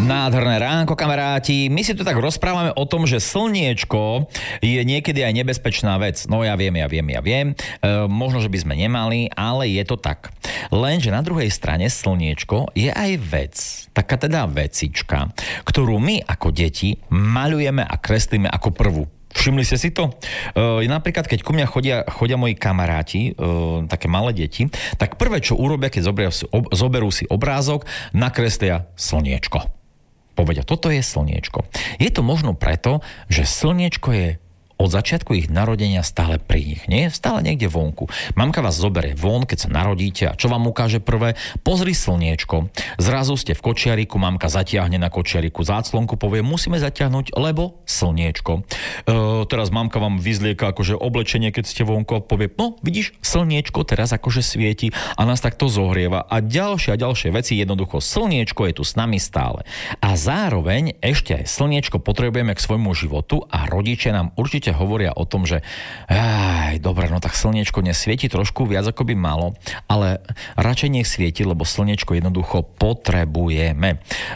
Nádherné ránko, kamaráti. My si tu tak rozprávame o tom, že slniečko je niekedy aj nebezpečná vec. No ja viem. Možno, že by sme nemali, ale je to tak. Lenže na druhej strane slniečko je aj vec. Taká teda vecička, ktorú my ako deti maľujeme a kreslíme ako prvú. Všimli ste si to? Napríklad, keď ku mňa chodia moji kamaráti, také malé deti, tak prvé, čo urobia, keď zoberú si obrázok, nakreslia slniečko. Povedia, toto je slniečko. Je to možno preto, že slniečko je od začiatku ich narodenia stále pri nich, nie? Stále niekde vonku. Mamka vás zoberie von, keď sa narodíte a čo vám ukáže prvé? Pozri slniečko. Zrazu ste v kočiariku, mamka zatiahne na kočiariku záclonku, povie, musíme zatiahnuť, lebo slniečko. Teraz mamka vám vyzlieka akože oblečenie, keď ste vonku a povie, no vidíš, slniečko teraz akože svieti a nás takto zohrieva a ďalšie veci, jednoducho slniečko je tu s nami stále. A zároveň ešte aj slniečko potrebujeme k svojmu životu a rodičia nám určite hovoria o tom, že dobre, no tak slniečko nesvieti trošku viac, ako by malo, ale radšej nech svieti, lebo slniečko jednoducho potrebujeme.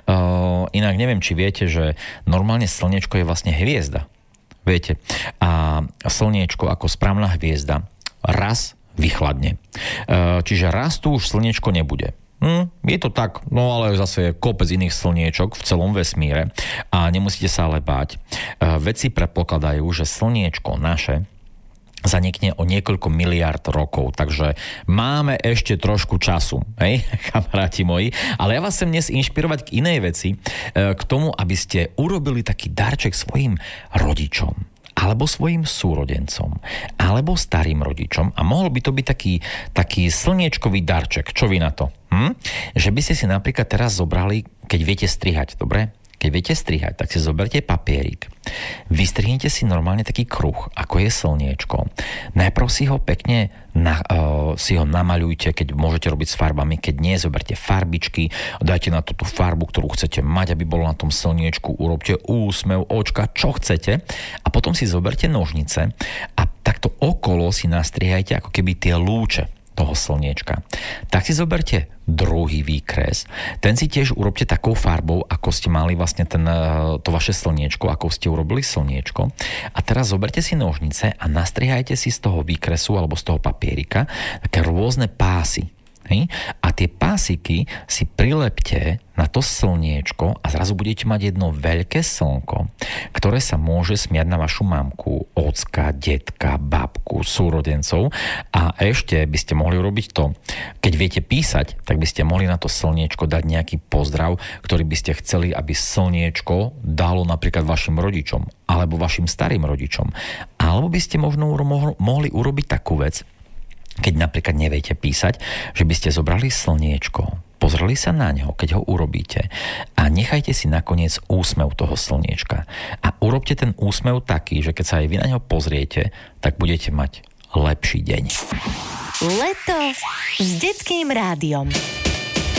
Inak neviem, či viete, že normálne slniečko je vlastne hviezda. Viete? A slniečko ako správna hviezda raz vychladne. Čiže raz tu už slniečko nebude. Je to tak, no ale zase je kopec iných slniečok v celom vesmíre a nemusíte sa ale báť. Vedci predpokladajú, že slniečko naše zanikne o niekoľko miliárd rokov, takže máme ešte trošku času, hej, kamaráti moji, ale ja vás chcem dnes inšpirovať k inej veci, k tomu, aby ste urobili taký darček svojim rodičom, alebo svojim súrodencom, alebo starým rodičom a mohol by to byť taký slniečkový darček. Čo vy na to? Že by ste si napríklad teraz zobrali, keď viete strihať, dobre? Keď viete strihať, tak si zoberte papierik. Vystrihnite si normálne taký kruh, ako je slniečko. Najprv si ho pekne namaľujte, keď môžete robiť s farbami. Keď nie, zoberte farbičky, dajte na to tú farbu, ktorú chcete mať, aby bolo na tom slniečku. Urobte úsmev, očka, čo chcete. A potom si zoberte nožnice a takto okolo si nastrihajte ako keby tie lúče toho slniečka. Tak si zoberte druhý výkres. Ten si tiež urobte takou farbou, ako ste mali vlastne to vaše slniečko, ako ste urobili slniečko. A teraz zoberte si nožnice a nastrihajte si z toho výkresu alebo z toho papierika také rôzne pásy. Hej? A tie pásiky si prilepte na to slniečko a zrazu budete mať jedno veľké slnko, ktoré sa môže smiať na vašu mamku, ocka, detka, babku, súrodencov a ešte by ste mohli urobiť to, keď viete písať, tak by ste mohli na to slniečko dať nejaký pozdrav, ktorý by ste chceli, aby slniečko dalo napríklad vašim rodičom alebo vašim starým rodičom. Alebo by ste možno mohli urobiť takú vec, keď napríklad neviete písať, že by ste zobrali slniečko, pozreli sa na neho, keď ho urobíte a nechajte si nakoniec úsmev toho slniečka. A urobte ten úsmev taký, že keď sa aj vy na neho pozriete, tak budete mať lepší deň. Leto s Detským rádiom.